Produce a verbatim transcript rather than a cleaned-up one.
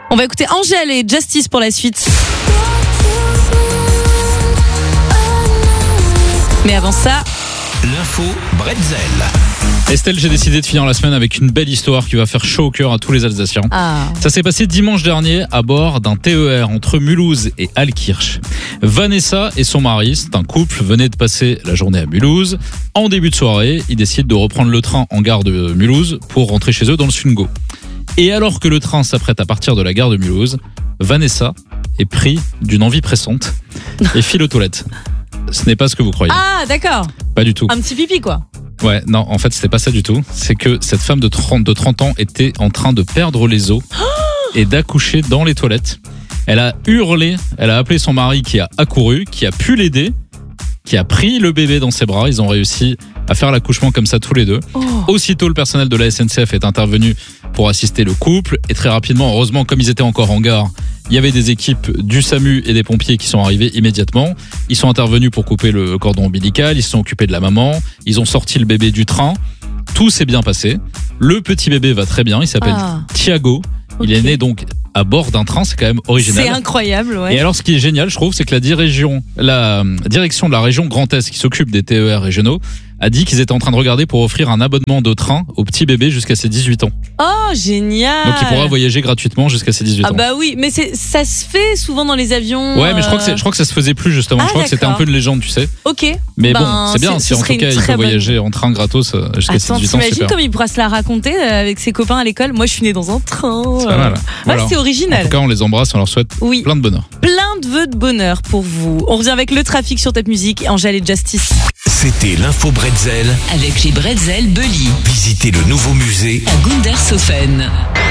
On va écouter Angèle et Justice pour la suite. Mais avant ça, l'info Bretzel. Estelle, j'ai décidé de finir la semaine avec une belle histoire qui va faire chaud au cœur à tous les Alsaciens. ah. Ça s'est passé dimanche dernier à bord d'un T E R entre Mulhouse et Altkirch. Vanessa et son mari, c'est un couple, venaient de passer la journée à Mulhouse. En début de soirée, ils décident de reprendre le train en gare de Mulhouse pour rentrer chez eux dans le Sungo. Et alors que le train s'apprête à partir de la gare de Mulhouse, Vanessa est prise d'une envie pressante et file aux toilettes. Ce n'est pas ce que vous croyez. Ah, d'accord. Pas du tout. Un petit pipi, quoi. Ouais, non, en fait, c'était pas ça du tout. C'est que cette femme de trente, de trente ans était en train de perdre les os et d'accoucher dans les toilettes. Elle a hurlé, elle a appelé son mari qui a accouru, qui a pu l'aider, qui a pris le bébé dans ses bras. Ils ont réussi à faire l'accouchement comme ça tous les deux. Oh. Aussitôt, le personnel de la S N C F est intervenu pour assister le couple. Et très rapidement, heureusement, comme ils étaient encore en gare, il y avait des équipes du SAMU et des pompiers qui sont arrivés immédiatement. Ils sont intervenus pour couper le cordon ombilical, ils se sont occupés de la maman, ils ont sorti le bébé du train. Tout s'est bien passé. Le petit bébé va très bien, il s'appelle Ah. Thiago. Il Ok. est né donc à bord d'un train, c'est quand même original. C'est incroyable, ouais. Et alors, ce qui est génial, je trouve, c'est que la direction, la direction de la région Grand Est qui s'occupe des T E R régionaux a dit qu'ils étaient en train de regarder pour offrir un abonnement de train au petit bébé jusqu'à ses dix-huit ans. Oh, génial. Donc, il pourra voyager gratuitement jusqu'à ses dix-huit Ah ans. bah oui, mais c'est, ça se fait souvent dans les avions. Ouais, mais je crois que euh, c'est, je crois que ça se faisait plus justement. Ah, je crois que c'était un d'accord. peu une légende, tu sais. Ok. Mais Ben, bon, c'est bien c'est- si ce en serait tout cas une il très peut bonne- voyager en train gratos euh, jusqu'à ses Attends, dix-huit ans, t'imagines super. comme il pourra se la raconter euh, avec ses copains à l'école. Moi, je suis née dans un train. C'est pas mal. Ouais, Voilà. c'est En original. tout cas, on les embrasse, on leur souhaite Oui, plein de bonheur. plein de vœux de bonheur pour vous. On revient avec le trafic sur Top Music, Angèle et Justice. C'était l'info Bretzel. Avec les Bretzel Belly Visitez le nouveau musée à Gundershofen.